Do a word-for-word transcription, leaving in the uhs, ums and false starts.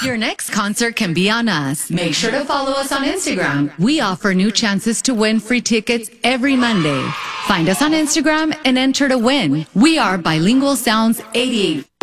Your next concert can be on us. Make sure to follow us on Instagram. We offer new chances to win free tickets every Monday. Find us on Instagram and enter to win. We are Bilingual Sounds eighty-eight.